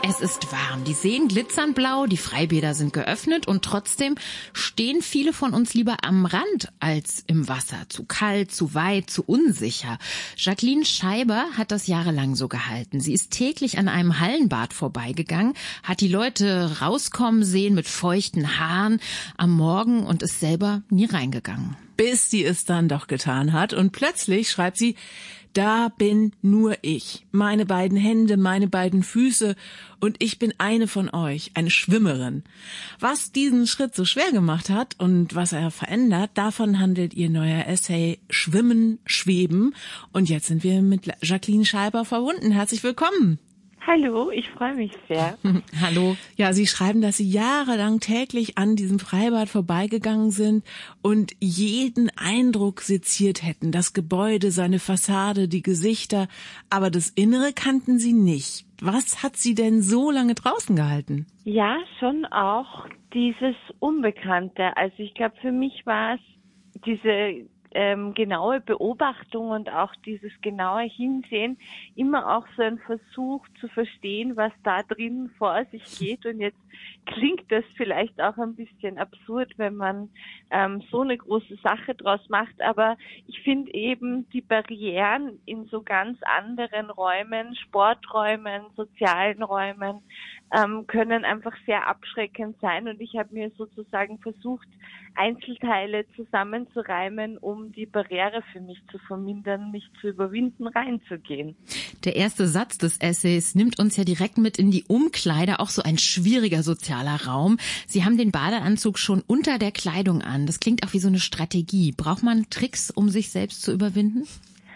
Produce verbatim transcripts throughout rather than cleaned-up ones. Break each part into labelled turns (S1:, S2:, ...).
S1: Es ist warm, die Seen glitzern blau, die Freibäder sind geöffnet und trotzdem stehen viele von uns lieber am Rand als im Wasser. Zu kalt, zu weit, zu unsicher. Jacqueline Scheiber hat das jahrelang so gehalten. Sie ist täglich an einem Hallenbad vorbeigegangen, hat die Leute rauskommen sehen mit feuchten Haaren am Morgen und ist selber nie reingegangen.
S2: Bis sie es dann doch getan hat und plötzlich schreibt sie: Da bin nur ich, meine beiden Hände, meine beiden Füße und ich bin eine von euch, eine Schwimmerin. Was diesen Schritt so schwer gemacht hat und was er verändert, davon handelt ihr neuer Essay Schwimmen, Schweben. Und jetzt sind wir mit Jacqueline Scheiber verbunden. Herzlich willkommen.
S3: Hallo, ich freue mich sehr.
S2: Hallo. Ja, Sie schreiben, dass Sie jahrelang täglich an diesem Freibad vorbeigegangen sind und jeden Eindruck seziert hätten. Das Gebäude, seine Fassade, die Gesichter, aber das Innere kannten Sie nicht. Was hat Sie denn so lange draußen gehalten?
S3: Ja, schon auch dieses Unbekannte. Also ich glaube, für mich war es diese Ähm, genaue Beobachtung und auch dieses genaue Hinsehen, immer auch so ein Versuch zu verstehen, was da drin vor sich geht. Und jetzt klingt das vielleicht auch ein bisschen absurd, wenn man ähm, so eine große Sache draus macht, aber ich finde eben die Barrieren in so ganz anderen Räumen, Sporträumen, sozialen Räumen, ähm, können einfach sehr abschreckend sein. Und ich habe mir sozusagen versucht, Einzelteile zusammenzureimen, um die Barriere für mich zu vermindern, mich zu überwinden, reinzugehen.
S1: Der erste Satz des Essays nimmt uns ja direkt mit in die Umkleide, auch so ein schwieriger sozialer Raum. Sie haben den Badeanzug schon unter der Kleidung an. Das klingt auch wie so eine Strategie. Braucht man Tricks, um sich selbst zu überwinden?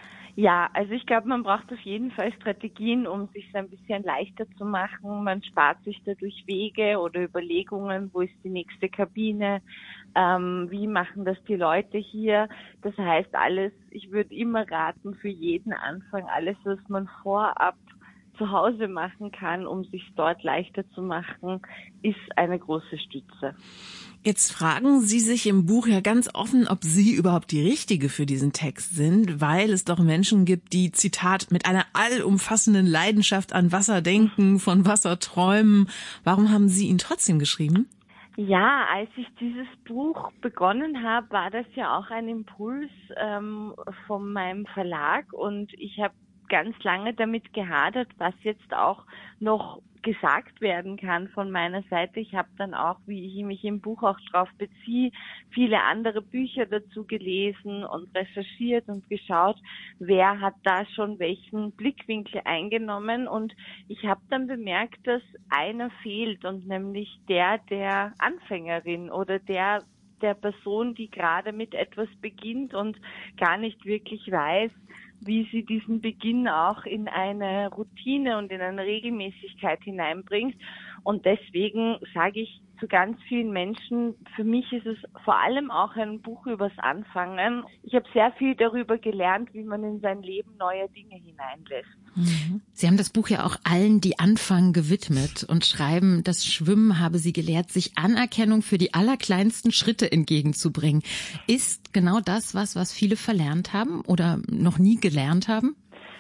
S3: Ja, also ich glaube, man braucht auf jeden Fall Strategien, um es sich ein bisschen leichter zu machen. Man spart sich dadurch Wege oder Überlegungen, wo ist die nächste Kabine, ähm, wie machen das die Leute hier. Das heißt alles, ich würde immer raten, für jeden Anfang, alles, was man vorab zu Hause machen kann, um sich dort leichter zu machen, ist eine große Stütze.
S2: Jetzt fragen Sie sich im Buch ja ganz offen, ob Sie überhaupt die Richtige für diesen Text sind, weil es doch Menschen gibt, die, Zitat, mit einer allumfassenden Leidenschaft an Wasser denken, von Wasser träumen. Warum haben Sie ihn trotzdem geschrieben?
S3: Ja, als ich dieses Buch begonnen habe, war das ja auch ein Impuls ähm, von meinem Verlag und ich habe ganz lange damit gehadert, was jetzt auch noch gesagt werden kann von meiner Seite. Ich habe dann auch, wie ich mich im Buch auch drauf beziehe, viele andere Bücher dazu gelesen und recherchiert und geschaut, wer hat da schon welchen Blickwinkel eingenommen. Und ich habe dann bemerkt, dass einer fehlt, und nämlich der der Anfängerin oder der der Person, die gerade mit etwas beginnt und gar nicht wirklich weiß, wie sie diesen Beginn auch in eine Routine und in eine Regelmäßigkeit hineinbringt. Und deswegen sage ich zu ganz vielen Menschen, für mich ist es vor allem auch ein Buch übers Anfangen. Ich habe sehr viel darüber gelernt, wie man in sein Leben neue Dinge hineinlässt.
S1: Mhm. Sie haben das Buch ja auch allen, die anfangen, gewidmet und schreiben, das Schwimmen habe Sie gelehrt, sich Anerkennung für die allerkleinsten Schritte entgegenzubringen. Ist genau das was, was viele verlernt haben oder noch nie gelernt haben?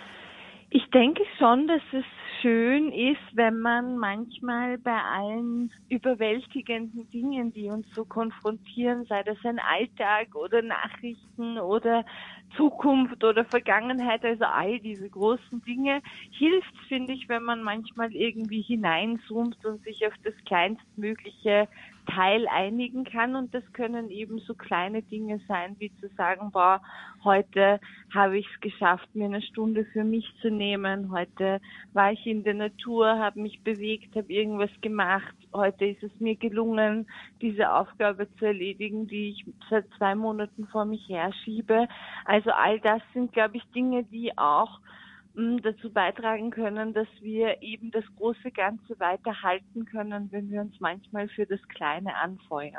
S3: Ich denke schon, dass es schön ist, wenn man manchmal bei allen überwältigenden Dingen, die uns so konfrontieren, sei das ein Alltag oder Nachrichten oder Zukunft oder Vergangenheit, also all diese großen Dinge, hilft, finde ich, wenn man manchmal irgendwie hineinzoomt und sich auf das kleinstmögliche Teil einigen kann. Und das können eben so kleine Dinge sein, wie zu sagen, boah, heute habe ich es geschafft, mir eine Stunde für mich zu nehmen. Heute war ich in der Natur, habe mich bewegt, habe irgendwas gemacht. Heute ist es mir gelungen, diese Aufgabe zu erledigen, die ich seit zwei Monaten vor mich herschiebe. Also all das sind, glaube ich, Dinge, die auch mh, dazu beitragen können, dass wir eben das große Ganze weiterhalten können, wenn wir uns manchmal für das Kleine anfeuern.